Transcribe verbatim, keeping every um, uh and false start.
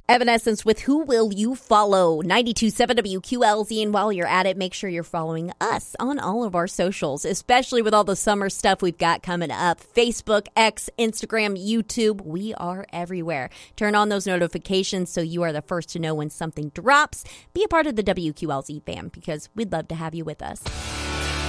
Evanescence with Who Will You Follow? ninety-two point seven W Q L Z. And while you're at it, make sure you're following us on all of our socials, especially with all the summer stuff we've got coming up. Facebook, X, Instagram, YouTube. We are everywhere. Turn on those notifications so you are the first to know when something drops. Be a part of the W Q L Z fam because we'd love to have you with us.